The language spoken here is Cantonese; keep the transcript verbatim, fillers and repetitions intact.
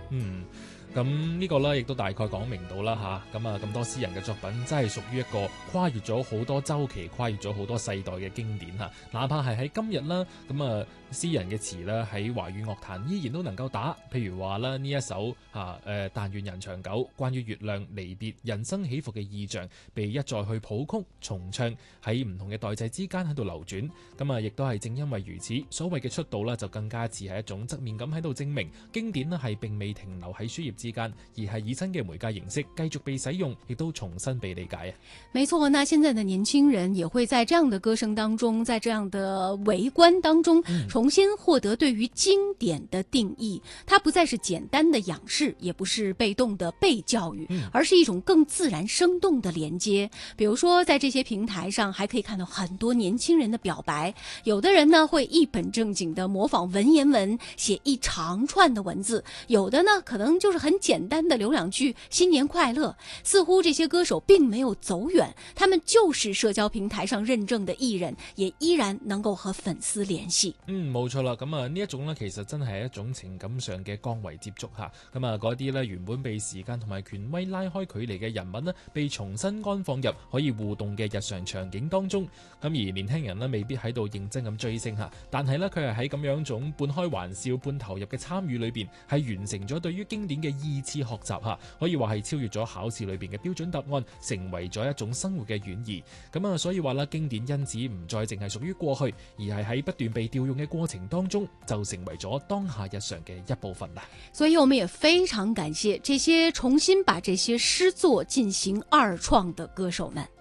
嗯。咁呢個咧，亦都大概講明到啦嚇。咁啊，咁多詩人嘅作品，真係屬於一個跨越咗好多週期、跨越咗好多世代嘅經典嚇。哪怕係喺今日啦，咁啊，詩人嘅詞咧喺華語樂壇依然都能夠打。譬如話啦，呢一首嚇誒但願人長久，關於月亮離別、人生起伏嘅意象，被一再去譜曲重唱，喺唔同嘅代際之間喺度流轉。咁啊，亦都係正因為如此，所謂嘅出道呢，就更加似係一種側面咁喺度證明經典呢係並未停留喺書頁之間，而係以新嘅媒介形式繼續被使用，亦都重新被理解啊。 沒錯，那現在的年輕人也會在這樣的歌聲當中，在這樣的圍觀當中，重新獲得對於經典的定義。它不再是簡單的仰視，也不是被動的被教育，而是一種更自然生動的連接。比如說，在這些平台上，還可以看到很多年輕人的表白。有的人呢，會一本正經的模仿文言文，寫一長串的文字；有的呢，可能就是很簡單的留兩句新年快樂。似乎這些歌手並沒有走遠，他們就是社交平台上認證的藝人，也依然能夠和粉絲聯繫。 嗯，冇錯啦。咁啊，呢一種呢，其實真係一種情感上嘅降維接觸嚇。咁啊，嗰啲呢，原本被時間同埋權威拉開距離嘅人物呢，被重新安放入可以互動嘅日常場景當中。咁而年輕人呢，未必喺度認真咁追星嚇，但係呢，佢係喺咁樣種半開玩笑、半投入嘅參與裏邊，係完成咗對於經典嘅二次學習嚇，可以話係超越咗考試裏邊嘅標準答案，成為咗一種生活嘅軟意。咁啊，所以話啦，經典因此唔再淨係屬於過去，而係喺不斷被調用嘅過程當中，就成為咗當下日常嘅一部分啦。 所以我們也非常感謝這些重新把這些詩作進行二創的歌手們。